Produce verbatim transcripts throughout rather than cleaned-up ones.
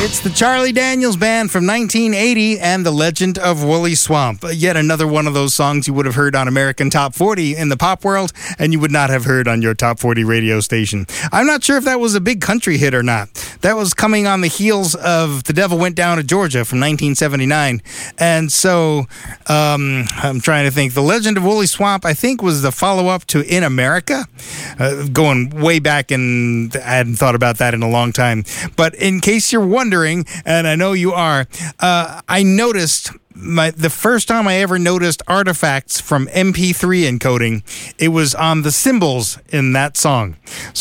It's the Charlie Daniels Band from nineteen eighty and The Legend of Woolly Swamp. Yet another one of those songs you would have heard on American Top forty in the pop world, and you would not have heard on your Top forty radio station. I'm not sure if that was a big country hit or not. That was coming on the heels of The Devil Went Down to Georgia from nineteen seventy-nine. And so, um, I'm trying to think. The Legend of Woolly Swamp, I think, was the follow-up to In America. Uh, going way back, and I hadn't thought about that in a long time. But in case you're wondering, and I know you are, uh, I noticed my the first time I ever noticed artifacts from M P three encoding, it was on the cymbals in that song.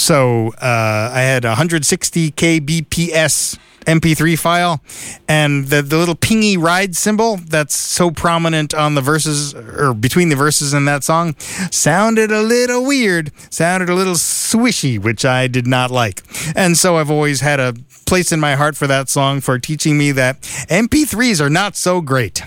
So uh, I had one hundred sixty K B P S M P three file, and the, the little pingy ride symbol that's so prominent on the verses, or between the verses in that song, sounded a little weird, sounded a little swishy, which I did not like. And so I've always had a place in my heart for that song, for teaching me that M P threes are not so great.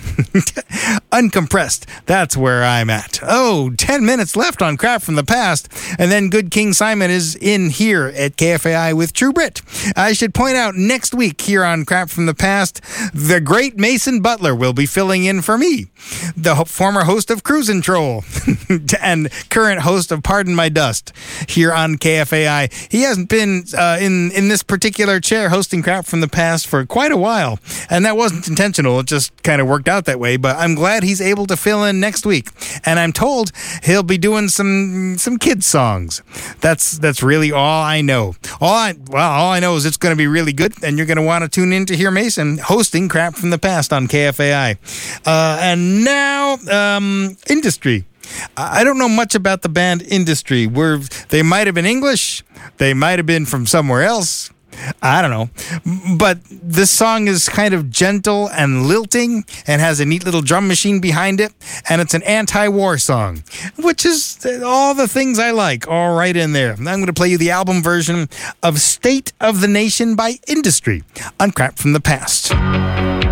Uncompressed, that's where I'm at. Oh, ten minutes left on Crap from the Past, and then Good King Simon is in here at K F A I with True Brit. I should point out, next week here on Crap from the Past, the great Mason Butler will be filling in for me, the ho- former host of Cruisin' Troll and current host of Pardon My Dust here on K F A I. He hasn't been uh, in, in this particular chair hosting Crap from the Past for quite a while, and that wasn't intentional. It just kind of worked out that way, but I'm glad he's able to fill in next week. And I'm told he'll be doing some some kids songs. That's that's really all I know. All I well, all I know is it's going to be really good, and you're going to want to tune in to hear Mason hosting Crap from the Past on K F A I. Uh, and now, um, Industry. I don't know much about the band Industry. We're, they might have been English. They might have been from somewhere else. I don't know. But this song is kind of gentle and lilting and has a neat little drum machine behind it. And it's an anti-war song, which is all the things I like, all right in there. I'm going to play you the album version of State of the Nation by Industry on Crap from the Past.